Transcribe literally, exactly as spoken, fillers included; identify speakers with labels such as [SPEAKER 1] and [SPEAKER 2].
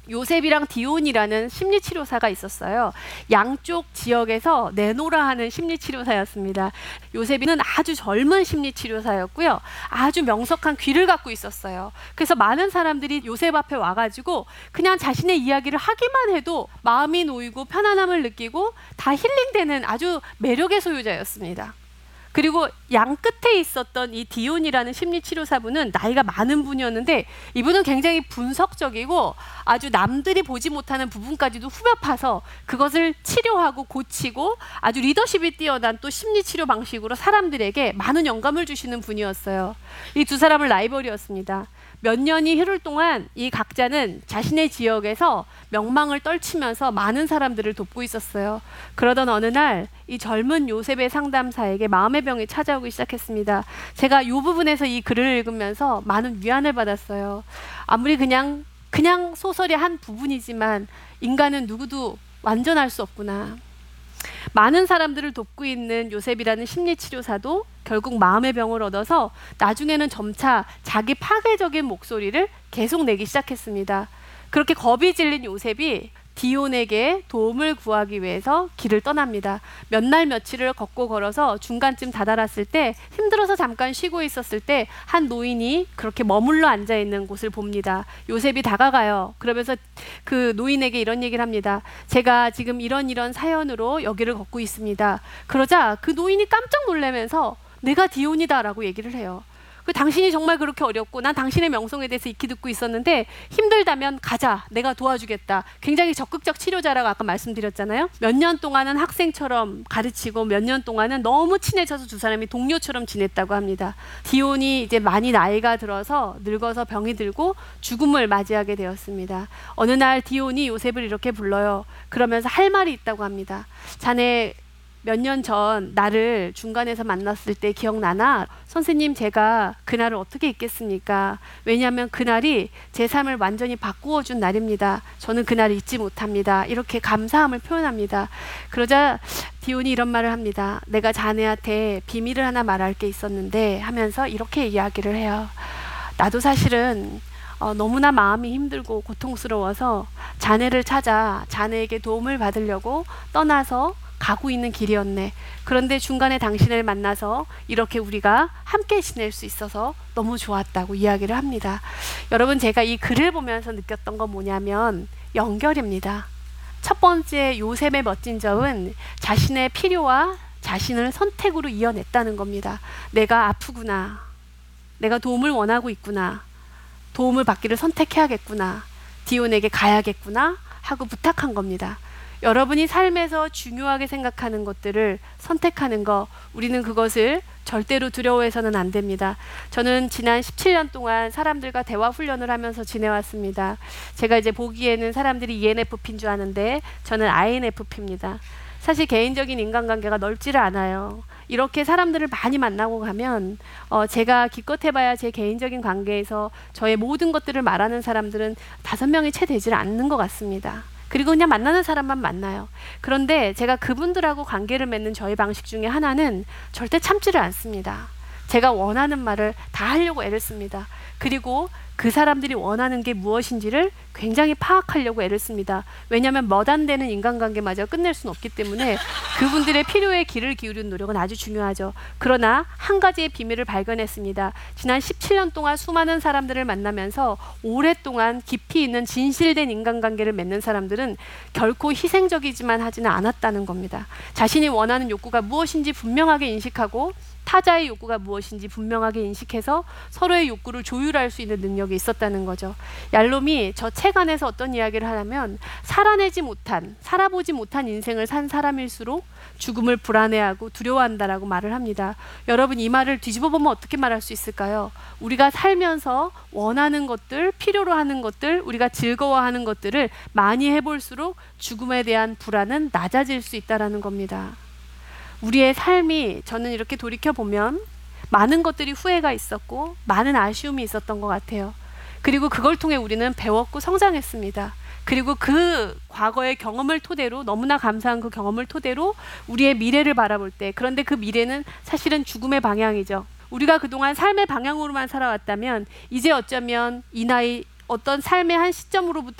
[SPEAKER 1] 요셉이랑 디온이라는 심리치료사가 있었어요. 양쪽 지역에서 내노라 하는 심리치료사였습니다. 요셉이는 아주 젊은 심리치료사였고요. 아주 명석한 귀를 갖고 있었어요. 그래서 많은 사람들이 요셉 앞에 와가지고 그냥 자신의 이야기를 하기만 해도 마음이 놓이고 편안함을 느끼고 다 힐링되는 아주 매력의 소유자였습니다. 그리고 양 끝에 있었던 이 디온이라는 심리치료사분은 나이가 많은 분이었는데 이분은 굉장히 분석적이고 아주 남들이 보지 못하는 부분까지도 후벼 파서 그것을 치료하고 고치고 아주 리더십이 뛰어난 또 심리치료 방식으로 사람들에게 많은 영감을 주시는 분이었어요. 이 두 사람은 라이벌이었습니다. 몇 년이 흐를 동안 이 각자는 자신의 지역에서 명망을 떨치면서 많은 사람들을 돕고 있었어요. 그러던 어느 날 이 젊은 요셉의 상담사에게 마음의 병이 찾아오기 시작했습니다. 제가 이 부분에서 이 글을 읽으면서 많은 위안을 받았어요. 아무리 그냥 그냥 소설의 한 부분이지만 인간은 누구도 완전할 수 없구나. 많은 사람들을 돕고 있는 요셉이라는 심리치료사도 결국 마음의 병을 얻어서 나중에는 점차 자기 파괴적인 목소리를 계속 내기 시작했습니다. 그렇게 겁이 질린 요셉이 디온에게 도움을 구하기 위해서 길을 떠납니다. 몇 날 며칠을 걷고 걸어서 중간쯤 다다랐을 때 힘들어서 잠깐 쉬고 있었을 때 한 노인이 그렇게 머물러 앉아있는 곳을 봅니다. 요셉이 다가가요. 그러면서 그 노인에게 이런 얘기를 합니다. 제가 지금 이런 이런 사연으로 여기를 걷고 있습니다. 그러자 그 노인이 깜짝 놀라면서 내가 디온이다 라고 얘기를 해요. 그 당신이 정말 그렇게 어렵고 난 당신의 명성에 대해서 익히 듣고 있었는데 힘들다면 가자, 내가 도와주겠다. 굉장히 적극적 치료자라고 아까 말씀드렸잖아요. 몇 년 동안은 학생처럼 가르치고 몇 년 동안은 너무 친해져서 두 사람이 동료처럼 지냈다고 합니다. 디온이 이제 많이 나이가 들어서 늙어서 병이 들고 죽음을 맞이하게 되었습니다. 어느 날 디온이 요셉을 이렇게 불러요. 그러면서 할 말이 있다고 합니다. 자네 몇 년 전 나를 중간에서 만났을 때 기억나나? 선생님, 제가 그날을 어떻게 잊겠습니까? 왜냐하면 그날이 제 삶을 완전히 바꾸어 준 날입니다. 저는 그날을 잊지 못합니다. 이렇게 감사함을 표현합니다. 그러자 디온이 이런 말을 합니다. 내가 자네한테 비밀을 하나 말할 게 있었는데 하면서 이렇게 이야기를 해요. 나도 사실은 어, 너무나 마음이 힘들고 고통스러워서 자네를 찾아 자네에게 도움을 받으려고 떠나서 가고 있는 길이었네. 그런데 중간에 당신을 만나서 이렇게 우리가 함께 지낼 수 있어서 너무 좋았다고 이야기를 합니다. 여러분, 제가 이 글을 보면서 느꼈던 건 뭐냐면 연결입니다. 첫 번째 요셉의 멋진 점은 자신의 필요와 자신을 선택으로 이어냈다는 겁니다. 내가 아프구나. 내가 도움을 원하고 있구나. 도움을 받기를 선택해야겠구나. 디온에게 가야겠구나 하고 부탁한 겁니다. 여러분이 삶에서 중요하게 생각하는 것들을 선택하는 거, 우리는 그것을 절대로 두려워해서는 안 됩니다. 저는 지난 십칠 년 동안 사람들과 대화 훈련을 하면서 지내왔습니다. 제가 이제 보기에는 사람들이 이엔에프피인 줄 아는데 저는 아이엔에프피입니다. 사실 개인적인 인간관계가 넓지를 않아요. 이렇게 사람들을 많이 만나고 가면 어, 제가 기껏 해봐야 제 개인적인 관계에서 저의 모든 것들을 말하는 사람들은 다섯 명이 채 되질 않는 것 같습니다. 그리고 그냥 만나는 사람만 만나요. 그런데 제가 그분들하고 관계를 맺는 저의 방식 중에 하나는 절대 참지를 않습니다. 제가 원하는 말을 다 하려고 애를 씁니다. 그리고 그 사람들이 원하는 게 무엇인지를 굉장히 파악하려고 애를 씁니다. 왜냐하면 몇 안 되는 인간관계마저 끝낼 수는 없기 때문에 그분들의 필요에 귀를 기울이는 노력은 아주 중요하죠. 그러나 한 가지의 비밀을 발견했습니다. 지난 십칠 년 동안 수많은 사람들을 만나면서 오랫동안 깊이 있는 진실된 인간관계를 맺는 사람들은 결코 희생적이지만 하지는 않았다는 겁니다. 자신이 원하는 욕구가 무엇인지 분명하게 인식하고 타자의 욕구가 무엇인지 분명하게 인식해서 서로의 욕구를 조율할 수 있는 능력이 있었다는 거죠. 얄롬이 저 책 안에서 어떤 이야기를 하냐면 살아내지 못한, 살아보지 못한 인생을 산 사람일수록 죽음을 불안해하고 두려워한다라고 말을 합니다. 여러분, 이 말을 뒤집어 보면 어떻게 말할 수 있을까요? 우리가 살면서 원하는 것들, 필요로 하는 것들, 우리가 즐거워하는 것들을 많이 해볼수록 죽음에 대한 불안은 낮아질 수 있다는 겁니다. 우리의 삶이, 저는 이렇게 돌이켜보면 많은 것들이 후회가 있었고 많은 아쉬움이 있었던 것 같아요. 그리고 그걸 통해 우리는 배웠고 성장했습니다. 그리고 그 과거의 경험을 토대로, 너무나 감사한 그 경험을 토대로 우리의 미래를 바라볼 때, 그런데 그 미래는 사실은 죽음의 방향이죠. 우리가 그동안 삶의 방향으로만 살아왔다면 이제 어쩌면 이 나이 어떤 삶의 한 시점으로부터